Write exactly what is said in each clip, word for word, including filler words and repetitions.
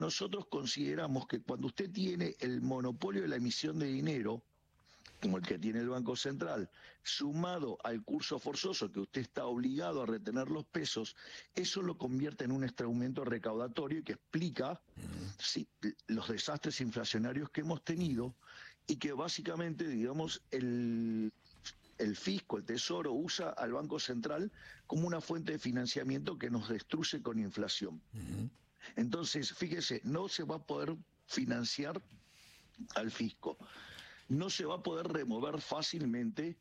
nosotros consideramos que cuando usted tiene el monopolio de la emisión de dinero, como el que tiene el Banco Central, sumado al curso forzoso que usted está obligado a retener los pesos, eso lo convierte en un instrumento recaudatorio que explica sí, los desastres inflacionarios que hemos tenido y que básicamente, digamos, el, el fisco, el tesoro, usa al Banco Central como una fuente de financiamiento que nos destruye con inflación. Uh-huh. Entonces, fíjese, no se va a poder financiar al fisco. No se va a poder remover fácilmente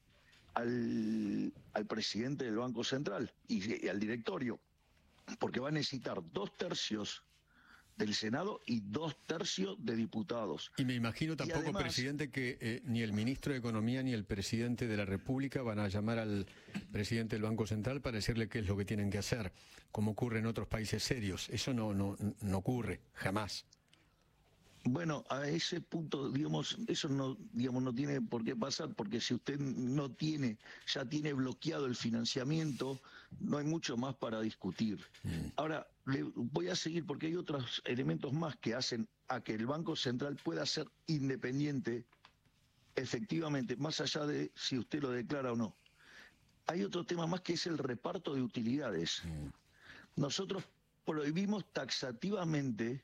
al, al presidente del Banco Central y, y al directorio, porque va a necesitar dos tercios del Senado y dos tercios de diputados. Y me imagino tampoco, además, presidente, que eh, ni el ministro de Economía ni el presidente de la República van a llamar al presidente del Banco Central para decirle qué es lo que tienen que hacer, como ocurre en otros países serios. Eso no, no, no ocurre, jamás. Bueno, a ese punto, digamos, eso no, digamos, no tiene por qué pasar, porque si usted no tiene, ya tiene bloqueado el financiamiento, no hay mucho más para discutir. Mm. Ahora, le voy a seguir porque hay otros elementos más que hacen a que el Banco Central pueda ser independiente, efectivamente, más allá de si usted lo declara o no. Hay otro tema más que es el reparto de utilidades. Mm. Nosotros prohibimos taxativamente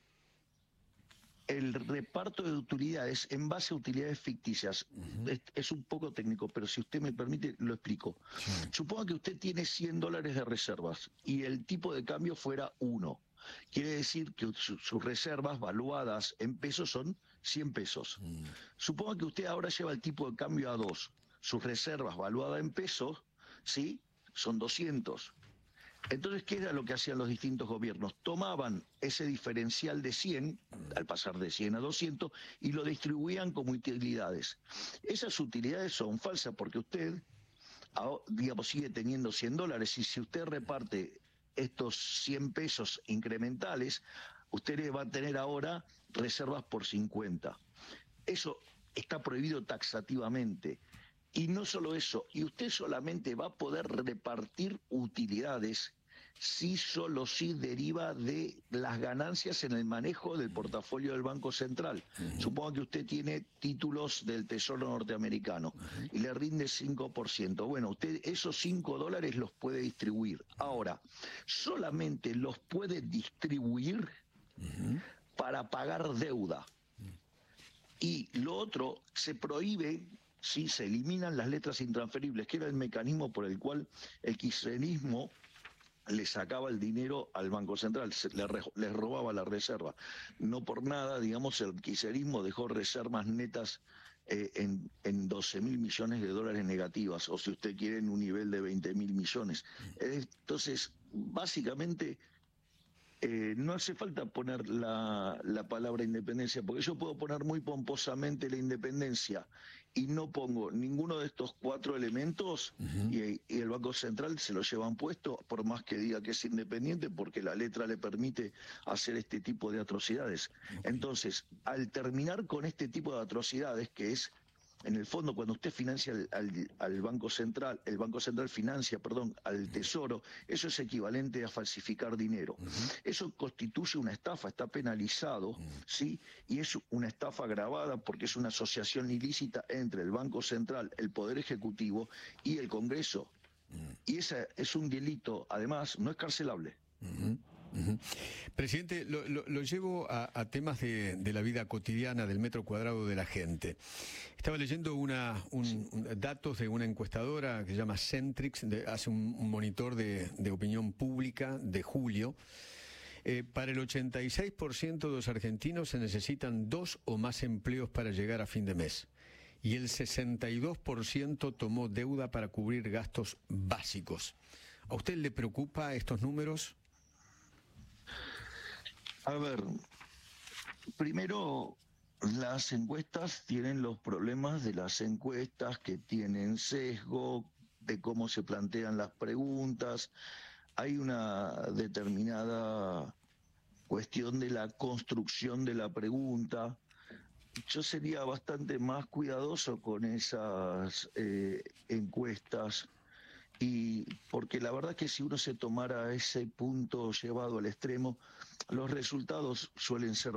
el reparto de utilidades en base a utilidades ficticias. Uh-huh. es, es un poco técnico, pero si usted me permite, lo explico. Sí. Suponga que usted tiene cien dólares de reservas y el tipo de cambio fuera uno. Quiere decir que su, sus reservas valuadas en pesos son cien pesos. Uh-huh. Suponga que usted ahora lleva el tipo de cambio a dos. Sus reservas valuadas en pesos, ¿sí?, son doscientos. Entonces, ¿qué era lo que hacían los distintos gobiernos? Tomaban ese diferencial de cien, al pasar de cien a doscientos, y lo distribuían como utilidades. Esas utilidades son falsas porque usted, digamos, sigue teniendo cien dólares, y si usted reparte estos cien pesos incrementales, usted va a tener ahora reservas por cincuenta. Eso está prohibido taxativamente. Y no solo eso, y usted solamente va a poder repartir utilidades si solo si deriva de las ganancias en el manejo del portafolio del Banco Central. Uh-huh. Supongo que usted tiene títulos del Tesoro norteamericano uh-huh. y le rinde cinco por ciento. Bueno, usted esos cinco dólares los puede distribuir. Ahora, solamente los puede distribuir uh-huh. para pagar deuda. Y lo otro, se prohíbe, sí, se eliminan las letras intransferibles, que era el mecanismo por el cual el kirchnerismo le sacaba el dinero al Banco Central, se, le, les robaba la reserva. No por nada, digamos, el kirchnerismo dejó reservas netas eh, en, en doce mil millones de dólares negativas, o si usted quiere, en un nivel de veinte mil millones. Entonces, básicamente, Eh, no hace falta poner la, la palabra independencia, porque yo puedo poner muy pomposamente la independencia y no pongo ninguno de estos cuatro elementos uh-huh. y, y el Banco Central se lo llevan puesto, por más que diga que es independiente, porque la letra le permite hacer este tipo de atrocidades. Okay. Entonces, al terminar con este tipo de atrocidades, que es, en el fondo, cuando usted financia al, al, al Banco Central, el Banco Central financia, perdón, al Tesoro, eso es equivalente a falsificar dinero. Uh-huh. Eso constituye una estafa, está penalizado, uh-huh. ¿sí? Y es una estafa agravada porque es una asociación ilícita entre el Banco Central, el Poder Ejecutivo y el Congreso. Uh-huh. Y ese es un delito, además, no es carcelable. Uh-huh. Uh-huh. Presidente, lo, lo, lo llevo a, a temas de, de la vida cotidiana, del metro cuadrado de la gente. Estaba leyendo una, un, un, datos de una encuestadora que se llama Centrix, de, hace un, un monitor de, de opinión pública de julio. Eh, para el ochenta y seis por ciento de los argentinos se necesitan dos o más empleos para llegar a fin de mes. Y el sesenta y dos por ciento tomó deuda para cubrir gastos básicos. ¿A usted le preocupa estos números? A ver, primero, las encuestas tienen los problemas de las encuestas, que tienen sesgo, de cómo se plantean las preguntas. Hay una determinada cuestión de la construcción de la pregunta. Yo sería bastante más cuidadoso con esas eh, encuestas y porque la verdad que si uno se tomara ese punto llevado al extremo, los resultados suelen ser